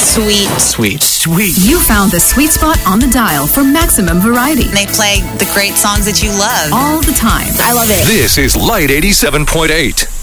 Sweet. You found the sweet spot on the dial for maximum variety. They play the great songs that you love all the time. I love it. This is Light 87.8.